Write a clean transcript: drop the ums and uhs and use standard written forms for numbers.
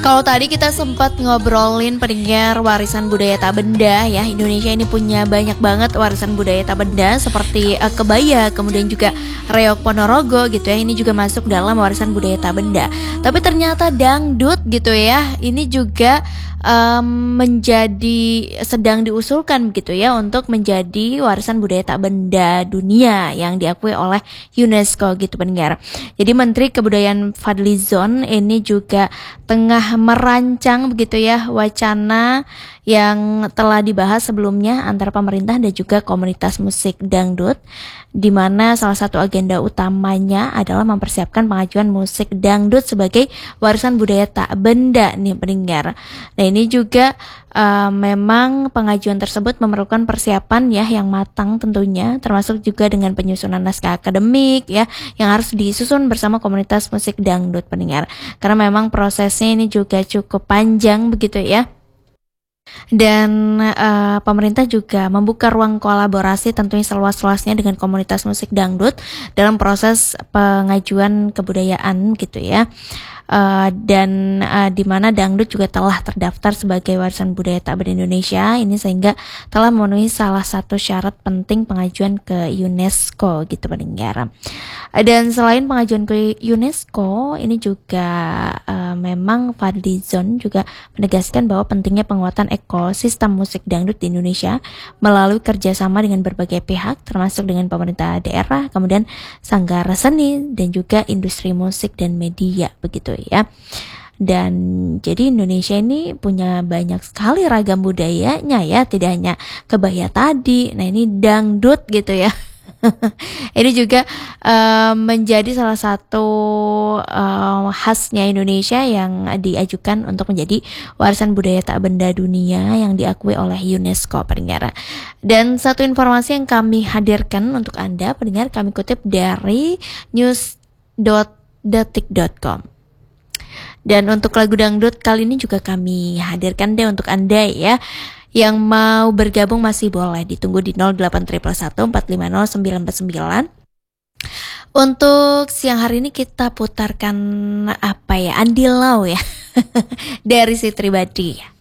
Kalau tadi kita sempat ngobrolin pendengar warisan budaya tak benda ya, Indonesia ini punya banyak banget warisan budaya tak benda seperti kebaya, kemudian juga reok Ponorogo gitu ya. Ini juga masuk dalam warisan budaya tak benda. Tapi ternyata dangdut gitu ya, ini juga menjadi sedang diusulkan gitu ya untuk menjadi warisan budaya tak benda dunia yang diakui oleh UNESCO gitu pendengar. Jadi Menteri Kebudayaan Fadlizon ini juga tengah merancang begitu ya wacana yang telah dibahas sebelumnya antara pemerintah dan juga komunitas musik dangdut, di mana salah satu agenda utamanya adalah mempersiapkan pengajuan musik dangdut sebagai warisan budaya tak benda nih pendengar. Nah ini juga memang pengajuan tersebut memerlukan persiapan ya yang matang tentunya, termasuk juga dengan penyusunan naskah akademik ya yang harus disusun bersama komunitas musik dangdut pendengar. Karena memang prosesnya ini juga cukup panjang begitu ya. Dan pemerintah juga membuka ruang kolaborasi tentunya seluas-luasnya dengan komunitas musik dangdut dalam proses pengajuan kebudayaan gitu ya. Dan di mana dangdut juga telah terdaftar sebagai warisan budaya tak benda Indonesia ini, sehingga telah memenuhi salah satu syarat penting pengajuan ke UNESCO gitu pendengar. Dan selain pengajuan ke UNESCO ini juga memang Fadlizon juga menegaskan bahwa pentingnya penguatan ekosistem musik dangdut di Indonesia melalui kerjasama dengan berbagai pihak termasuk dengan pemerintah daerah, kemudian sanggar seni dan juga industri musik dan media begitu ya. Dan jadi Indonesia ini punya banyak sekali ragam budayanya ya, tidak hanya kebaya tadi, nah ini dangdut gitu ya. Ini juga menjadi salah satu khasnya Indonesia yang diajukan untuk menjadi warisan budaya tak benda dunia yang diakui oleh UNESCO pendengar. Dan satu informasi yang kami hadirkan untuk Anda pendengar, kami kutip dari news.detik.com. Dan untuk lagu dangdut kali ini juga kami hadirkan deh untuk Anda ya. Yang mau bergabung masih boleh ditunggu di 08111 450 949. Untuk siang hari ini kita putarkan apa ya, Andi Lau ya dari Si Tribadi.